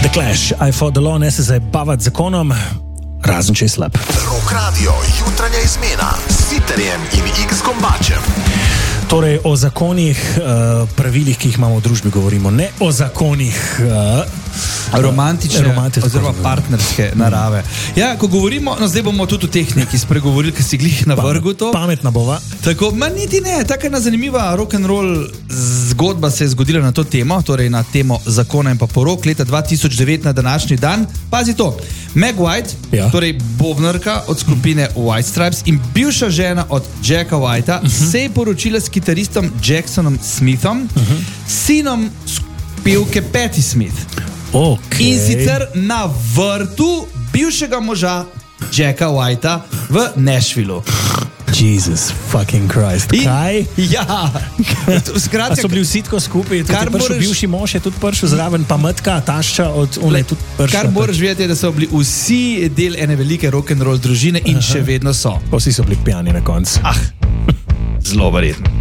The Clash, I fought the law, ne se zdaj bavati zakonom, razen če je slab. Rock Radio, jutranja izmena s Sitterjem in X-Kombačem. Torej o zakonih, pravilih, ki jih imamo v družbi, govorimo, ne o zakonih romantične oziroma partnerske narave. Ja, ko govorimo, no zdaj bomo tudi o tehniki spregovorili, ker si glih na vrgu to. Pametna bova. Tako, niti ne, taka ena zanimiva rock'n'roll zgodba se je zgodila na to temo, torej na temo zakona in pa porok leta 2009 na današnji dan. Pazi to, Meg White, Ja. torej bobnarka od skupine White Stripes in bivša žena od Jacka Whitea, se je poročila s kitaristom Jacksonom Smithom, sinom pevke Patti Smith. Okay. In sicer na vrtu bivšega moža Jacka Whitea v Nashvillu. Jesus fucking Christ. Kaj? Ja, skratka, A so bili vsi tako skupaj, tudi kar prišel moraš- bivši mož je tudi prišel zraven, pa matka, tašča od une tudi prišla. kar moraš vedeti, da so bili vsi del ene velike rock'n'roll družine in še vedno so. Pa vsi so bili pijani na koncu. Zelo verjetno.